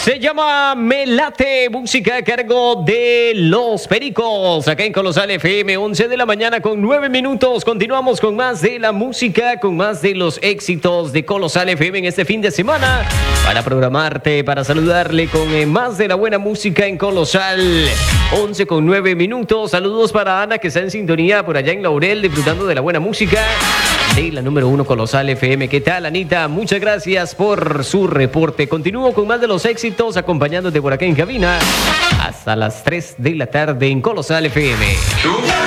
Se llama Me Late, música a cargo de Los Pericos, acá en Colosal FM, 11 de la mañana con 9 minutos. Continuamos con más de la música, con más de los éxitos de Colosal FM en este fin de semana, para programarte, para saludarle con más de la buena música en Colosal. 11 con 9 minutos. Saludos para Ana, que está en sintonía por allá en Laurel, disfrutando de la buena música de la número 1 Colosal FM. ¿Qué tal, Anita? Muchas gracias por su reporte. Continúo con más de los éxitos, acompañándote por acá en cabina hasta las 3 de la tarde en Colosal FM.